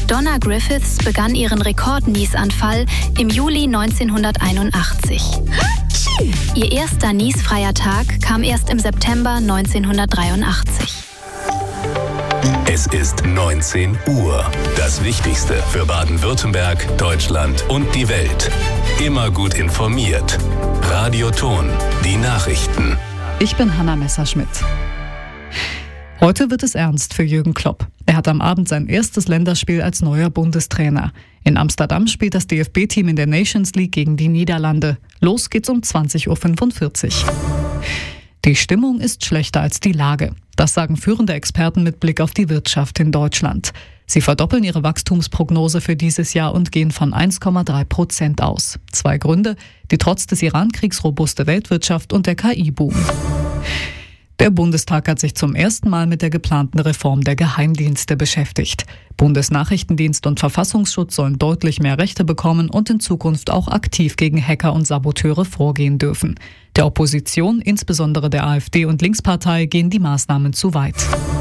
Donna Griffiths begann ihren Rekord-Niesanfall im Juli 1981. Ihr erster niesfreier Tag kam erst im September 1983. Es ist 19 Uhr. Das Wichtigste für Baden-Württemberg, Deutschland und die Welt. Immer gut informiert. Radio Ton, die Nachrichten. Ich bin Hanna Messerschmidt. Heute wird es ernst für Jürgen Klopp. Er hat am Abend sein erstes Länderspiel als neuer Bundestrainer. In Amsterdam spielt das DFB-Team in der Nations League gegen die Niederlande. Los geht's um 20.45 Uhr. Die Stimmung ist schlechter als die Lage. Das sagen führende Experten mit Blick auf die Wirtschaft in Deutschland. Sie verdoppeln ihre Wachstumsprognose für dieses Jahr und gehen von 1,3% aus. 2 Gründe: die trotz des Iran-Kriegs robuste Weltwirtschaft und der KI-Boom. Der Bundestag hat sich zum ersten Mal mit der geplanten Reform der Geheimdienste beschäftigt. Bundesnachrichtendienst und Verfassungsschutz sollen deutlich mehr Rechte bekommen und in Zukunft auch aktiv gegen Hacker und Saboteure vorgehen dürfen. Der Opposition, insbesondere der AfD und Linkspartei, gehen die Maßnahmen zu weit.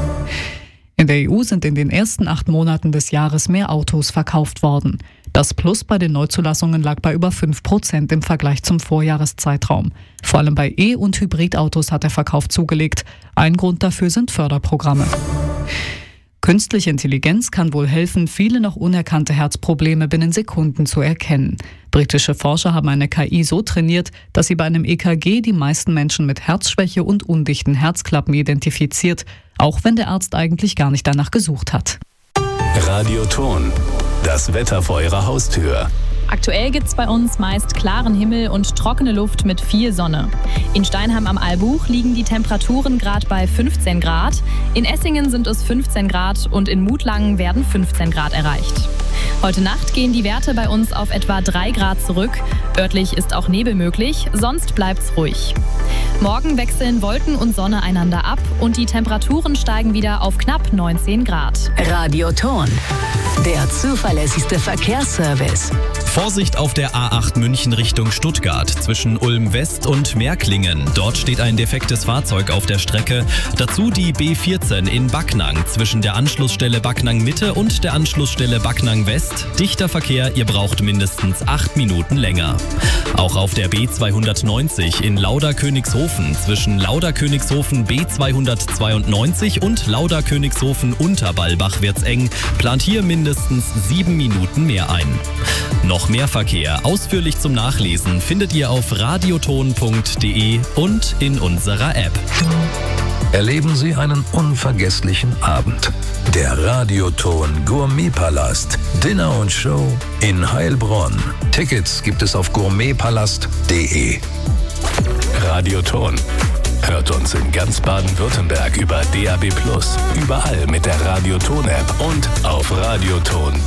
In der EU sind in den ersten 8 Monaten des Jahres mehr Autos verkauft worden. Das Plus bei den Neuzulassungen lag bei über 5% im Vergleich zum Vorjahreszeitraum. Vor allem bei E- und Hybridautos hat der Verkauf zugelegt. Ein Grund dafür sind Förderprogramme. Künstliche Intelligenz kann wohl helfen, viele noch unerkannte Herzprobleme binnen Sekunden zu erkennen. Britische Forscher haben eine KI so trainiert, dass sie bei einem EKG die meisten Menschen mit Herzschwäche und undichten Herzklappen identifiziert, auch wenn der Arzt eigentlich gar nicht danach gesucht hat. Radio Ton, das Wetter vor Ihrer Haustür. Aktuell gibt's bei uns meist klaren Himmel und trockene Luft mit viel Sonne. In Steinheim am Albuch liegen die Temperaturen gerade bei 15 Grad. In Essingen sind es 15 Grad und in Mutlangen werden 15 Grad erreicht. Heute Nacht gehen die Werte bei uns auf etwa 3 Grad zurück. Örtlich ist auch Nebel möglich, sonst bleibt's ruhig. Morgen wechseln Wolken und Sonne einander ab und die Temperaturen steigen wieder auf knapp 19 Grad. Radio Ton, der zuverlässigste Verkehrsservice. Vorsicht auf der A8 München Richtung Stuttgart zwischen Ulm West und Märklingen. Dort steht ein defektes Fahrzeug auf der Strecke. Dazu die B14 in Backnang zwischen der Anschlussstelle Backnang Mitte und der Anschlussstelle Backnang West. Dichter Verkehr, ihr braucht mindestens 8 Minuten länger. Auch auf der B290 in Lauda-Königshofen zwischen Lauda-Königshofen B292 und Lauda-Königshofen Unterballbach wird's eng. Plant hier mindestens 7 Minuten mehr ein. Noch mehr Verkehr ausführlich zum Nachlesen findet ihr auf radioton.de und in unserer App. Erleben Sie einen unvergesslichen Abend. Der Radioton Gourmetpalast. Dinner und Show in Heilbronn. Tickets gibt es auf gourmetpalast.de. Radioton. Hört uns in ganz Baden-Württemberg über DAB+, überall mit der Radioton-App und auf radioton.de.